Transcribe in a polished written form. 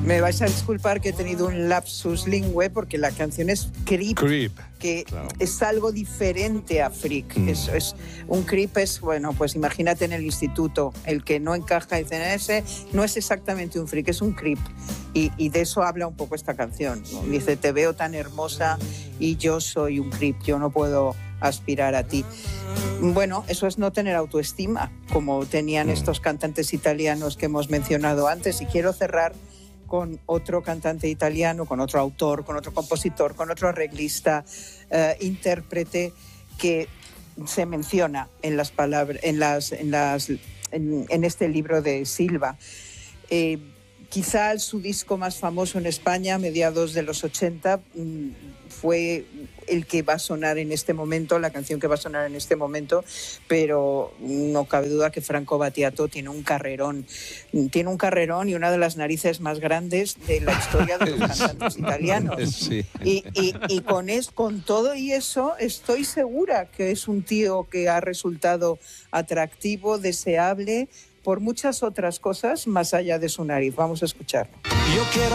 Me vais a disculpar que he tenido un lapsus lingüe porque la canción es Creep, que claro, es algo diferente a freak. Un creep es, bueno, pues imagínate en el instituto, el que no encaja en ese, no es exactamente un freak, es un creep. Y de eso habla un poco esta canción, ¿no? Dice, te veo tan hermosa y yo soy un creep, yo no puedo aspirar a ti. Bueno, eso es no tener autoestima, como tenían estos cantantes italianos que hemos mencionado antes. Y quiero cerrar con otro cantante italiano, con otro autor, con otro compositor, con otro arreglista, intérprete, que se menciona en las palabras, en este libro de Silva. Quizá su disco más famoso en España, a mediados de los 80, fue el que va a sonar en este momento, la canción que va a sonar en este momento, pero no cabe duda que Franco Battiato tiene un carrerón y una de las narices más grandes de la historia de los cantantes italianos. Sí. Y con todo y eso, estoy segura que es un tío que ha resultado atractivo, deseable, por muchas otras cosas más allá de su nariz. Vamos a escucharlo. Yo quiero